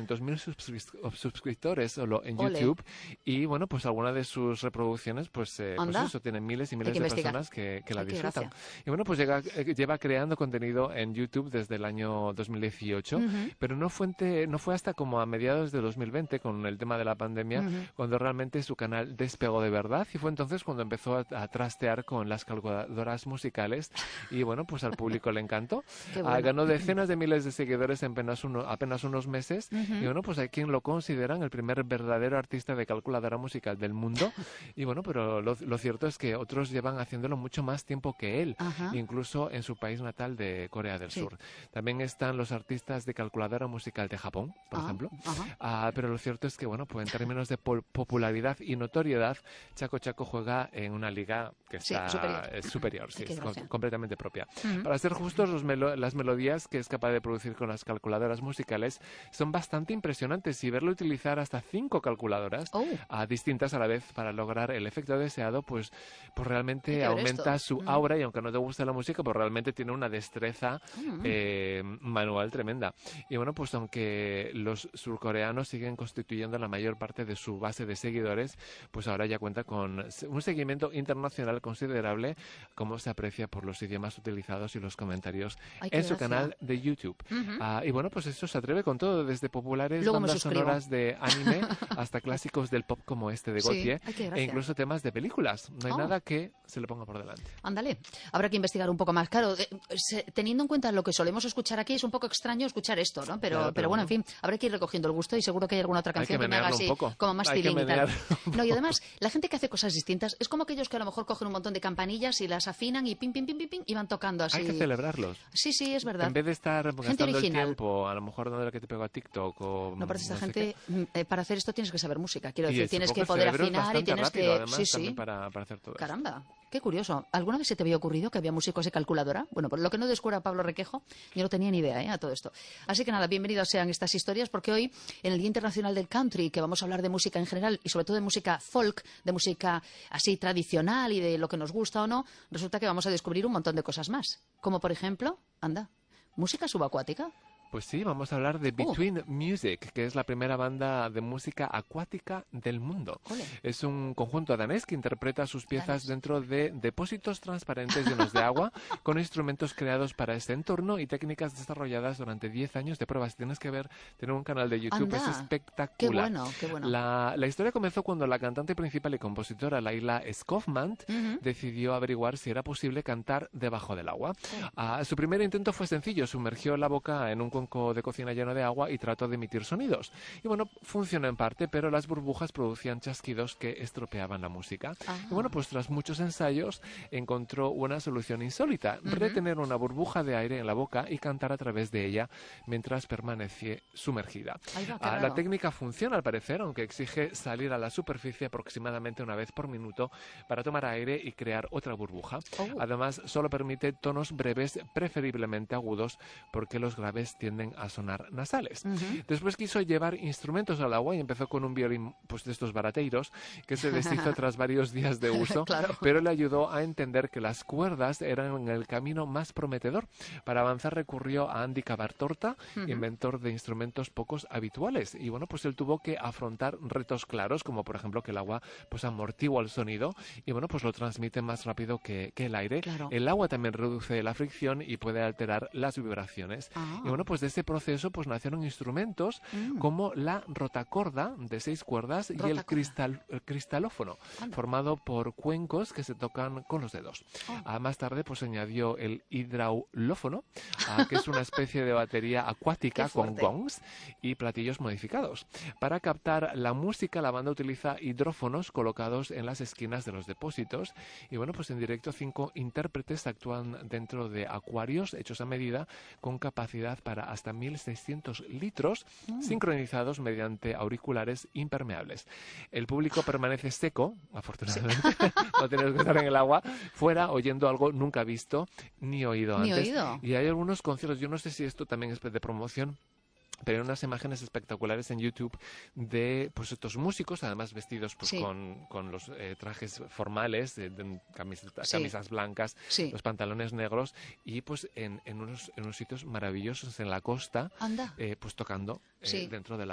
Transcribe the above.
200.000 suscriptores solo en Ole. YouTube. Y bueno, pues alguna de sus reproducciones, pues eso, tienen miles y miles de personas que la Ay, qué disfrutan. gracia. Y bueno, pues lleva creando contenido en YouTube desde el año 2018, pero no fue hasta como a mediados de 2020, con el tema de la pandemia, cuando realmente su canal despegó de verdad, y fue entonces cuando empezó a trastear con las calculadoras musicales, y bueno, pues al público le encantó. Qué bueno. Ganó decenas de miles de seguidores en apenas unos meses, y bueno, pues hay quien lo consideran el primer verdadero artista de calculadora musical del mundo, y bueno, pero lo cierto es que otros llevan haciéndolo mucho más tiempo que él, incluso en su país natal de Corea del Sur. También están los artistas de calculadora musical de Japón, por ejemplo. Pero lo cierto es que, bueno, pues en términos de popularidad y notoriedad, Chaco Chaco juega en una liga que está superior, sí, es completamente propia. Para ser justos, las melodías que es capaz de producir con las calculadoras musicales son bastante impresionantes, y verlo utilizar hasta 5 calculadoras distintas a la vez para lograr el efecto deseado, pues realmente aumenta su aura, y aunque no te guste la música, pues realmente tiene una destreza manual tremenda. Y bueno, pues aunque los surcoreanos siguen constituyendo la mayor parte de su base de seguidores, pues ahora ya cuenta con un seguimiento internacional considerable, como se aprecia por los idiomas utilizados y los comentarios en su canal de YouTube. Y bueno, pues eso se atreve con todo, desde populares bandas sonoras de anime hasta clásicos del pop como este de Gotye, e incluso temas de películas. No hay nada que se le ponga por delante. Ándale, habrá que investigar un poco más. Claro, teniendo en cuenta lo que solemos escuchar aquí, es un poco extraño escuchar esto, ¿no? Pero bueno, en fin, habrá que ir recogiendo el gusto, y seguro que hay alguna otra canción que me haga así, como más feeling y tal. No, y además, la gente que hace cosas distintas es como aquellos que a lo mejor cogen un montón de campanillas y las afinan y pim, pim, pim, pim, pim, y van tocando así. Hay que celebrarlos. Sí, es verdad. En vez de estar gastando el tiempo, a lo mejor dándole que te pego a TikTok o... No, para esta gente, para hacer esto tienes que saber música. Quiero decir, tienes que poder afinar y tienes rápido, que... además, sí. Para hacer todo Caramba. Qué curioso. ¿Alguna vez se te había ocurrido que había músicos de calculadora? Bueno, por lo que no descubra Pablo Requejo, yo no tenía ni idea a todo esto. Así que nada, bienvenidas sean estas historias, porque hoy, en el Día Internacional del Country, que vamos a hablar de música en general y sobre todo de música folk, de música así tradicional y de lo que nos gusta o no, resulta que vamos a descubrir un montón de cosas más. Como por ejemplo, música subacuática. Pues sí, vamos a hablar de Between Music, que es la primera banda de música acuática del mundo. Es un conjunto danés que interpreta sus piezas dentro de depósitos transparentes llenos de agua, con instrumentos creados para este entorno y técnicas desarrolladas durante 10 años de pruebas. Tienes que ver, tener un canal de YouTube, es espectacular. Qué bueno. La historia comenzó cuando la cantante principal y compositora Laila Skofman decidió averiguar si era posible cantar debajo del agua. Su primer intento fue sencillo, sumergió la boca en un cuenco de cocina lleno de agua y trató de emitir sonidos. Y bueno, funcionó en parte, pero las burbujas producían chasquidos que estropeaban la música. Y bueno, pues tras muchos ensayos encontró una solución insólita: retener una burbuja de aire en la boca y cantar a través de ella mientras permanece sumergida. La técnica funciona al parecer, aunque exige salir a la superficie aproximadamente una vez por minuto para tomar aire y crear otra burbuja. Además, solo permite tonos breves, preferiblemente agudos, porque los graves tienden a sonar nasales. Después quiso llevar instrumentos al agua y empezó con un violín, pues de estos barateiros, que se deshizo tras varios días de uso, pero le ayudó a entender que las cuerdas eran el camino más prometedor. Para avanzar recurrió a Andy Cabartorta, inventor de instrumentos pocos habituales, y bueno, pues él tuvo que afrontar retos claros, como por ejemplo que el agua pues amortigua el sonido y bueno, pues lo transmite más rápido que el aire. El agua también reduce la fricción y puede alterar las vibraciones. Y bueno, pues de ese proceso pues nacieron instrumentos como la rotacorda de 6 cuerdas y el cristalófono, formado por cuencos que se tocan con los dedos. Más tarde pues añadió el hidraulófono, que es una especie de batería acuática con gongs y platillos modificados. Para captar la música, la banda utiliza hidrófonos colocados en las esquinas de los depósitos y bueno, pues en directo 5 intérpretes actúan dentro de acuarios hechos a medida con capacidad para hasta 1.600 litros, sincronizados mediante auriculares impermeables. El público permanece seco, afortunadamente, no tienes que estar en el agua, fuera oyendo algo nunca visto ni oído antes. Y hay algunos conciertos, yo no sé si esto también es de promoción, pero hay unas imágenes espectaculares en YouTube de pues estos músicos, además vestidos pues con los trajes formales, camisas blancas, los pantalones negros y pues en unos sitios maravillosos en la costa, pues tocando dentro de